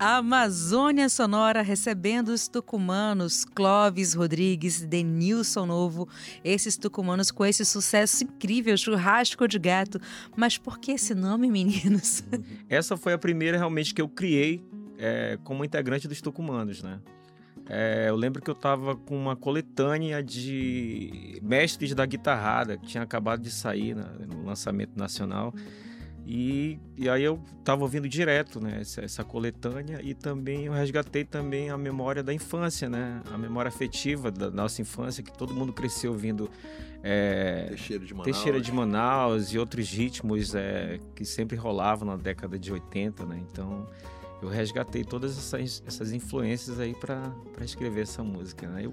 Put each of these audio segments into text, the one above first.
A Amazônia Sonora recebendo os tucumanos Clóvis Rodrigues, Denilson Novo, esses tucumanos com esse sucesso incrível, Churrasco de Gato. Mas por que esse nome, meninos? Essa foi a primeira realmente que eu criei como integrante dos tucumanos, né? Eu lembro que eu estava com uma coletânea de mestres da guitarrada, que tinha acabado de sair no lançamento nacional. E aí eu estava ouvindo direto, né, essa coletânea, e também eu resgatei também a memória da infância, né, a memória afetiva da nossa infância, que todo mundo cresceu ouvindo Teixeira de Manaus e outros ritmos que sempre rolavam na década de 80, né, então eu resgatei todas essas influências aí para escrever essa música, né?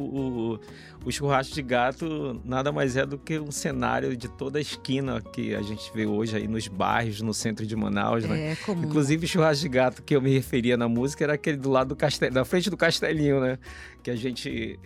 O Churrasco de Gato nada mais é do que um cenário de toda a esquina que a gente vê hoje aí nos bairros, no centro de Manaus, né? Comum. Inclusive o Churrasco de Gato que eu me referia na música era aquele do lado da frente do Castelinho, né? Que a gente,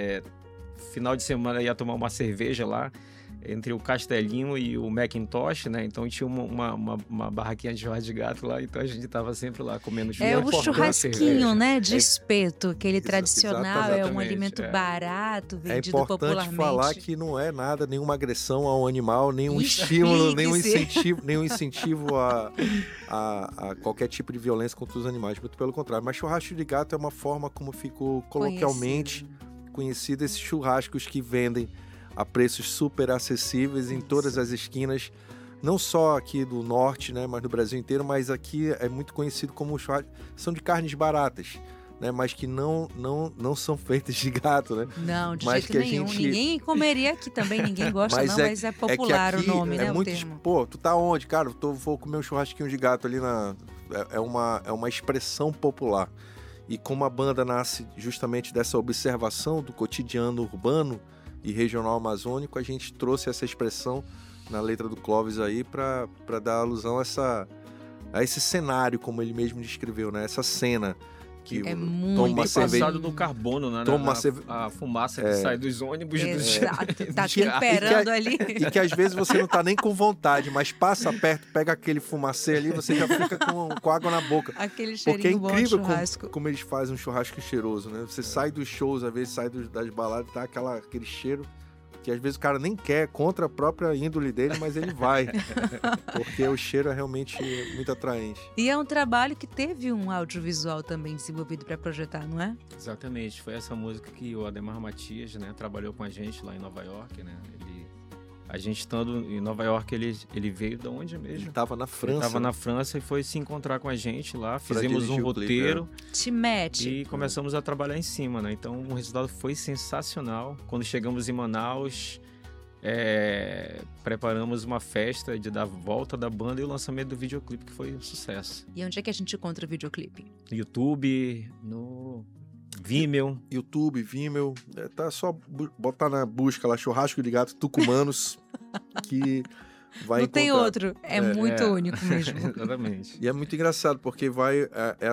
final de semana, ia tomar uma cerveja lá, entre o Castelinho e o Macintosh, né? Então tinha uma barraquinha de churrasco de gato lá, então a gente tava sempre lá comendo churrasco. O churrasquinho, né? De espeto, aquele tradicional, exatamente. É um alimento barato, vendido popularmente. É importante falar que não é nada, nenhuma agressão ao animal, nenhum estímulo, nenhum incentivo a qualquer tipo de violência contra os animais, muito pelo contrário. Mas churrasco de gato é uma forma como ficou coloquialmente conhecido esses churrascos que vendem a preços super acessíveis em todas as esquinas, não só aqui do norte, né, mas no Brasil inteiro, mas aqui é muito conhecido como churrasco, são de carnes baratas, né, mas que não são feitas de gato, né? Não, de mas jeito nenhum. Ninguém comeria aqui também, ninguém gosta mas é popular o nome, né, o termo. Pô, tu tá onde, cara? Vou comer um churrasquinho de gato ali é uma expressão popular. E como a banda nasce justamente dessa observação do cotidiano urbano e regional amazônico, a gente trouxe essa expressão na letra do Clóvis aí para dar alusão a esse cenário, como ele mesmo descreveu, né? Essa cena que toma uma cerveja passado no carbono, né? A fumaça que sai dos ônibus. Exato, tá temperando ali. E que às vezes você não tá nem com vontade, mas passa perto, pega aquele fumacê ali, você já fica com água na boca. Aquele cheirinho porque é incrível bom de churrasco. Como eles fazem um churrasco cheiroso, né? Você sai dos shows, às vezes sai das baladas, tá aquele cheiro que às vezes o cara nem quer, contra a própria índole dele, mas ele vai. Porque o cheiro é realmente muito atraente. E é um trabalho que teve um audiovisual também desenvolvido para projetar, não é? Exatamente. Foi essa música que o Ademar Matias, né, trabalhou com a gente lá em Nova York, né? A gente estando em Nova York, ele veio de onde mesmo? Ele estava na França. Ele estava na França e foi se encontrar com a gente lá. Fizemos um roteiro. Te mete. E começamos a trabalhar em cima, né? Então o resultado foi sensacional. Quando chegamos em Manaus, preparamos uma festa da volta da banda e o lançamento do videoclipe, que foi um sucesso. E onde é que a gente encontra o videoclipe? No YouTube, no Vimeo. YouTube, Vimeo. Tá só botar na busca lá, Churrasco de Gato Tucumanos, que vai Não encontrar. tem outro. É muito único mesmo. Exatamente. E é muito engraçado, porque